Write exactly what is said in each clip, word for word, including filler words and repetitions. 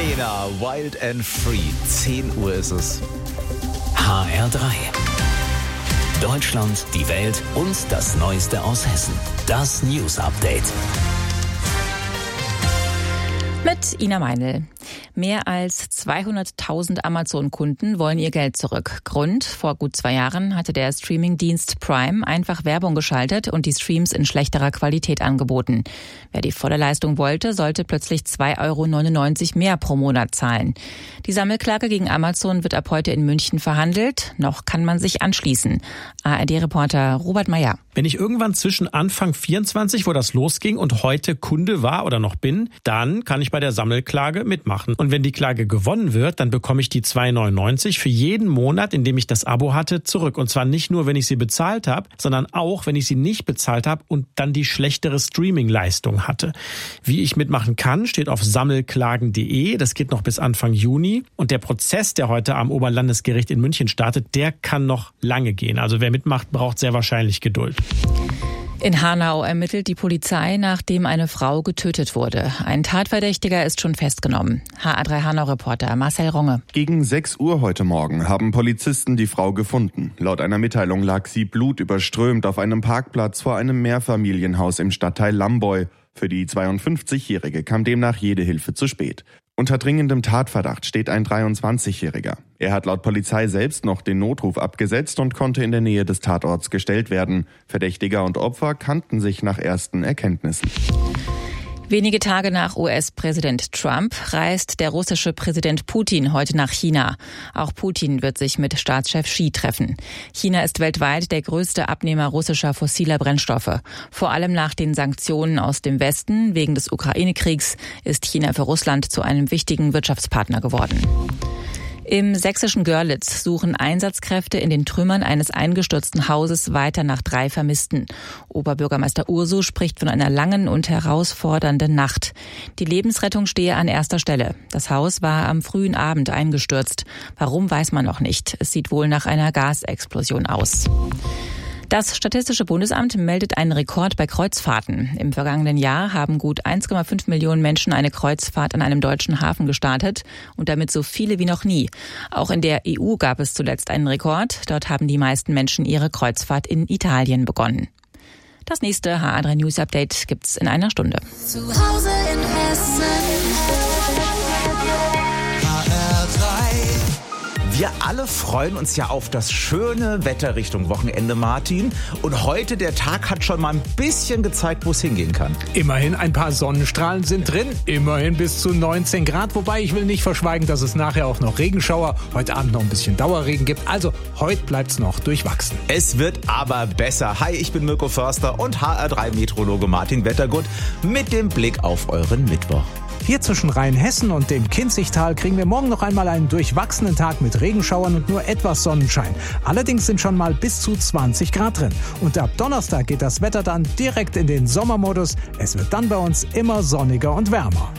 Nena, Wild and Free. zehn Uhr ist es. H R drei. Deutschland, die Welt und das Neueste aus Hessen. Das News Update. Mit Ina Meinl. Mehr als zweihunderttausend Amazon-Kunden wollen ihr Geld zurück. Grund: Vor gut zwei Jahren hatte der Streamingdienst Prime einfach Werbung geschaltet und die Streams in schlechterer Qualität angeboten. Wer die volle Leistung wollte, sollte plötzlich zwei Euro neunundneunzig mehr pro Monat zahlen. Die Sammelklage gegen Amazon wird ab heute in München verhandelt. Noch kann man sich anschließen. A R D-Reporter Robert Meyer. Wenn ich irgendwann zwischen Anfang vierundzwanzig, wo das losging, und heute Kunde war oder noch bin, dann kann ich bei der Sammelklage mitmachen. Und wenn die Klage gewonnen wird, dann bekomme ich die zwei Euro neunundneunzig für jeden Monat, in dem ich das Abo hatte, zurück. Und zwar nicht nur, wenn ich sie bezahlt habe, sondern auch, wenn ich sie nicht bezahlt habe und dann die schlechtere Streaming-Leistung hatte. Wie ich mitmachen kann, steht auf sammelklagen punkt de. Das geht noch bis Anfang Juni. Und der Prozess, der heute am Oberlandesgericht in München startet, der kann noch lange gehen. Also wer mitmacht, braucht sehr wahrscheinlich Geduld. In Hanau ermittelt die Polizei, nachdem eine Frau getötet wurde. Ein Tatverdächtiger ist schon festgenommen. H R drei Hanau-Reporter Marcel Runge. Gegen sechs Uhr heute Morgen haben Polizisten die Frau gefunden. Laut einer Mitteilung lag sie blutüberströmt auf einem Parkplatz vor einem Mehrfamilienhaus im Stadtteil Lamboy. Für die zweiundfünfzigjährige kam demnach jede Hilfe zu spät. Unter dringendem Tatverdacht steht ein dreiundzwanzigjähriger. Er hat laut Polizei selbst noch den Notruf abgesetzt und konnte in der Nähe des Tatorts gestellt werden. Verdächtiger und Opfer kannten sich nach ersten Erkenntnissen. Wenige Tage nach U S-Präsident Trump reist der russische Präsident Putin heute nach China. Auch Putin wird sich mit Staatschef Xi treffen. China ist weltweit der größte Abnehmer russischer fossiler Brennstoffe. Vor allem nach den Sanktionen aus dem Westen wegen des Ukraine-Kriegs ist China für Russland zu einem wichtigen Wirtschaftspartner geworden. Im sächsischen Görlitz suchen Einsatzkräfte in den Trümmern eines eingestürzten Hauses weiter nach drei Vermissten. Oberbürgermeister Ursu spricht von einer langen und herausfordernden Nacht. Die Lebensrettung stehe an erster Stelle. Das Haus war am frühen Abend eingestürzt. Warum, weiß man noch nicht. Es sieht wohl nach einer Gasexplosion aus. Das Statistische Bundesamt meldet einen Rekord bei Kreuzfahrten. Im vergangenen Jahr haben gut eins Komma fünf Millionen Menschen eine Kreuzfahrt an einem deutschen Hafen gestartet und damit so viele wie noch nie. Auch in der E U gab es zuletzt einen Rekord. Dort haben die meisten Menschen ihre Kreuzfahrt in Italien begonnen. Das nächste H R drei News Update gibt's in einer Stunde. Zu Hause in Hessen. Wir alle freuen uns ja auf das schöne Wetter Richtung Wochenende, Martin. Und heute, der Tag hat schon mal ein bisschen gezeigt, wo es hingehen kann. Immerhin ein paar Sonnenstrahlen sind drin, immerhin bis zu neunzehn Grad. Wobei ich will nicht verschweigen, dass es nachher auch noch Regenschauer, heute Abend noch ein bisschen Dauerregen gibt. Also heute bleibt's noch durchwachsen. Es wird aber besser. Hi, ich bin Mirko Förster und H R drei Meteorologe Martin Wettergut mit dem Blick auf euren Mittwoch. Hier zwischen Rheinhessen und dem Kinzigtal kriegen wir morgen noch einmal einen durchwachsenen Tag mit Regenschauern und nur etwas Sonnenschein. Allerdings sind schon mal bis zu zwanzig Grad drin. Und ab Donnerstag geht das Wetter dann direkt in den Sommermodus. Es wird dann bei uns immer sonniger und wärmer.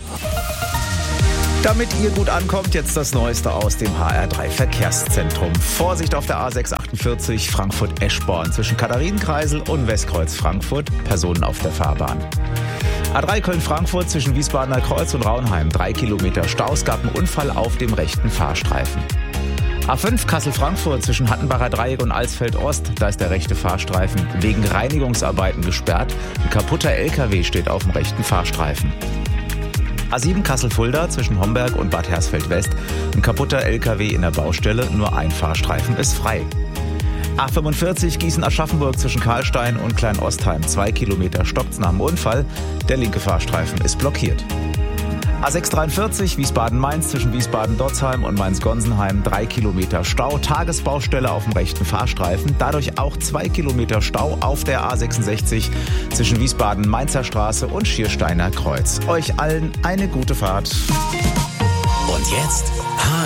Damit ihr gut ankommt, jetzt das Neueste aus dem H R drei Verkehrszentrum. Vorsicht auf der A sechs achtundvierzig Frankfurt-Eschborn zwischen Katharinenkreisel und Westkreuz Frankfurt. Personen auf der Fahrbahn. A drei Köln-Frankfurt zwischen Wiesbadener Kreuz und Raunheim. Drei Kilometer Stau. Es gab einen Unfall auf dem rechten Fahrstreifen. A fünf Kassel-Frankfurt zwischen Hattenbacher Dreieck und Alsfeld-Ost. Da ist der rechte Fahrstreifen wegen Reinigungsarbeiten gesperrt. Ein kaputter L K W steht auf dem rechten Fahrstreifen. A sieben Kassel-Fulda zwischen Homberg und Bad Hersfeld-West. Ein kaputter L K W in der Baustelle. Nur ein Fahrstreifen ist frei. A fünfundvierzig Gießen-Aschaffenburg zwischen Karlstein und Klein-Ostheim. Zwei Kilometer stockt's nach dem Unfall. Der linke Fahrstreifen ist blockiert. A sechs dreiundvierzig Wiesbaden-Mainz zwischen Wiesbaden-Dotzheim und Mainz-Gonsenheim. Drei Kilometer Stau. Tagesbaustelle auf dem rechten Fahrstreifen. Dadurch auch zwei Kilometer Stau auf der A sechsundsechzig zwischen Wiesbaden-Mainzer Straße und Schiersteiner Kreuz. Euch allen eine gute Fahrt. Und jetzt H